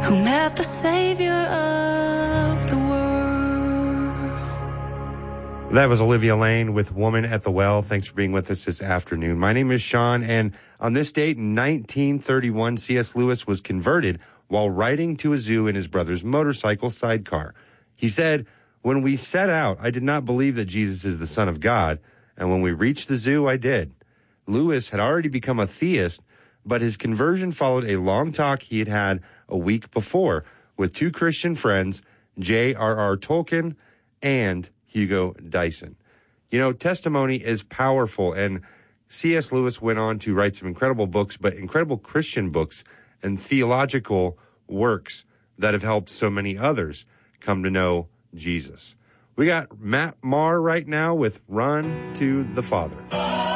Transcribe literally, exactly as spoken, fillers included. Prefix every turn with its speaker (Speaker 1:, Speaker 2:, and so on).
Speaker 1: who met the Savior of the world.
Speaker 2: That was Olivia Lane with Woman at the Well. Thanks for being with us this afternoon. My name is Sean, and on this date in nineteen thirty-one, C S. Lewis was converted while riding to a zoo in his brother's motorcycle sidecar. He said, "When we set out, I did not believe that Jesus is the Son of God, and when we reached the zoo, I did." Lewis had already become a theist, but his conversion followed a long talk he had had a week before with two Christian friends, J R R. Tolkien and Hugo Dyson. You know, testimony is powerful, and C S. Lewis went on to write some incredible books, but incredible Christian books and theological works that have helped so many others come to know Jesus. We got Matt Maher right now with Run to the Father.